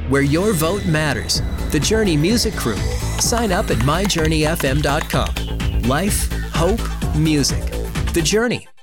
where your vote matters. The Journey Music Crew. Sign up at myjourneyfm.com. Life, hope, music. The Journey.